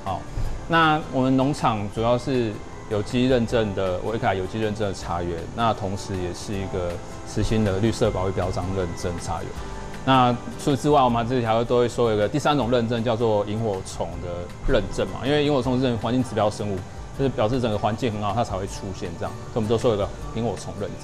好，那我们农场主要是有机认证的威卡有机认证的茶园，那同时也是一个实行的绿色保育标章认证茶园。那除此之外，我们这条都会说有个第3种认证，叫做萤火虫的认证嘛，因为萤火虫是环境指标生物，就是表示整个环境很好，它才会出现这样，所以我们都说有个萤火虫认证。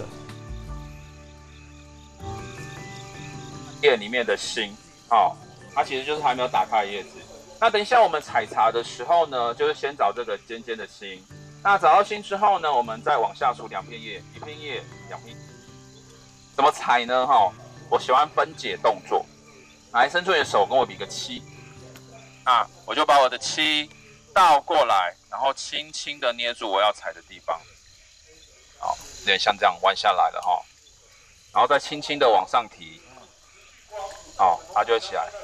叶里面的芯，它其实就是还没有打开的叶子。那等一下我们采茶的时候呢，就是先找这个尖尖的芯。那找到芯之后呢，我们再往下数2片叶，1片叶，2片叶。怎么采呢？我喜欢分解动作。来，伸出你的手，跟我比个7。我就把我的7倒过来，然后轻轻的捏住我要踩的地方。好，有点像这样弯下来了哈。然后再轻轻的往上提。它就会起来。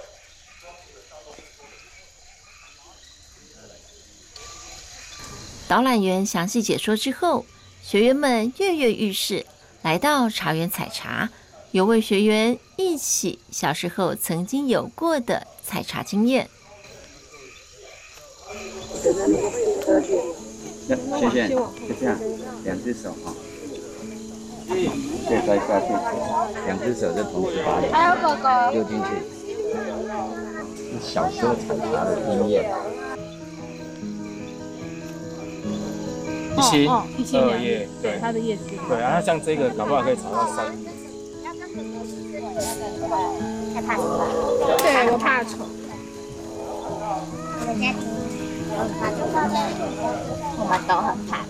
导览员详细解说之后，学员们跃跃欲试，来到茶园采茶。有位学员一起小时候曾经有过的采茶经验。 谢谢，就这样，2只手再摔下去，2只手就同时把脸丢进去。小时候采茶的经验。 172页，对， 它的叶子。 对啊，像这个搞不好可以炒到3页。 害怕什么？ 对，我怕虫。 我的家庭都很怕虫，我们都很怕。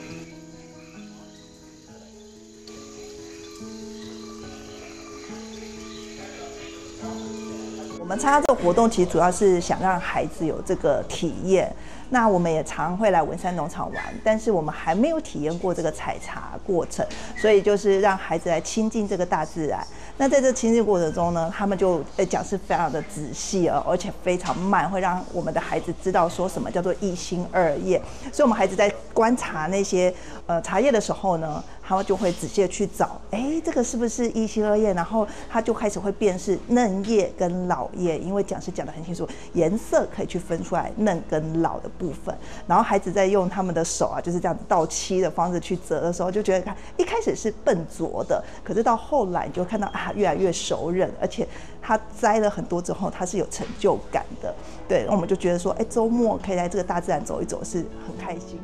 我们参加这个活动，其实主要是想让孩子有这个体验。那我们也常会来文山农场玩，但是我们还没有体验过这个采茶过程，所以就是让孩子来亲近这个大自然。那在这亲近过程中呢，他们就讲是非常的仔细而且非常慢，会让我们的孩子知道说什么叫做1心2叶。所以我们孩子在观察那些茶叶的时候呢，他们就会仔细的去找，这个是不是1心2叶？然后他就开始会辨识嫩叶跟老叶，因为讲师讲得很清楚，颜色可以去分出来嫩跟老的部分。然后孩子在用他们的手就是这样子倒漆的方式去折的时候，就觉得一开始是笨拙的，可是到后来你就看到越来越熟稔，而且他摘了很多之后，他是有成就感的。对，我们就觉得说，周末可以来这个大自然走一走，是很开心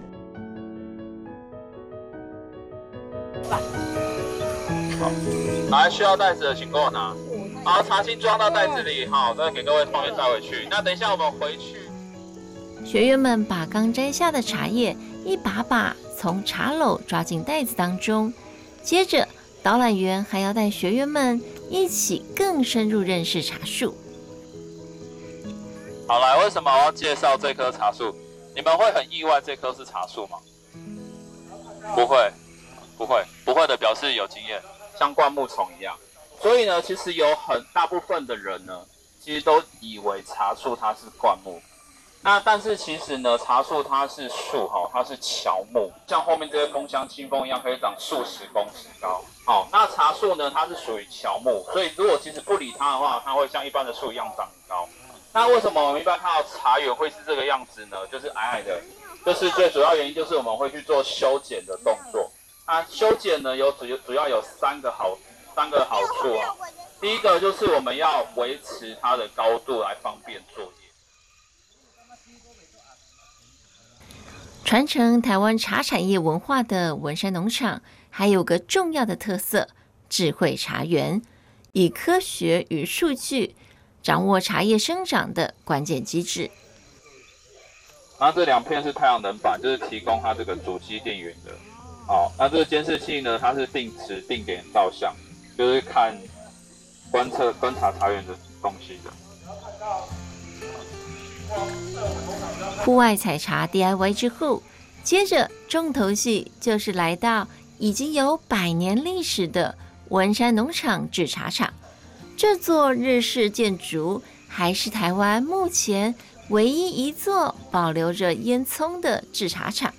的。 好，来需要袋子的请跟我拿。好，茶芯装到袋子里，好，再给各位同学带回去。那等一下我们回去。 学员们把刚摘下的茶叶一把把从茶篓抓进袋子当中，接着导览员还要带学员们一起更深入认识茶树。 好，来，为什么我要介绍这棵茶树？你们会很意外这棵是茶树吗？不会，不会的表示有经验，像灌木丛一样。所以呢，其实有很大部分的人呢，其实都以为茶树它是灌木。那但是其实呢，茶树它是树它是乔木，像后面这些枫香清风一样，可以长数十公尺高。那茶树呢，它是属于乔木，所以如果其实不理它的话，它会像一般的树一样长很高。那为什么我们一般看到茶园会是这个样子呢？就是矮矮的，就是最主要原因就是我们会去做修剪的动作。那修剪呢，主要有3个好处第一个就是我们要维持它的高度来方便作业。 传承台湾茶产业文化的文山农场，还有个重要的特色——智慧茶园，以科学与数据掌握茶叶生长的关键机制。 那这2片是太阳能板，就是提供它这个主机电源的。那这个监视器呢，它是定时定点照相，就是观察茶园的东西的。 户外采茶 DIY 之后，接着重头戏就是来到已经有100年历史的文山农场制茶厂。这座日式建筑还是台湾目前唯一一座保留着烟囱的制茶厂。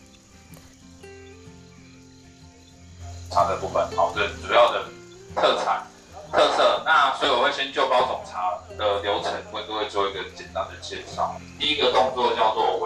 茶的部分，这主要的特色。那所以我会先就包种茶的流程为各位做一个简单的介绍。第一个动作叫做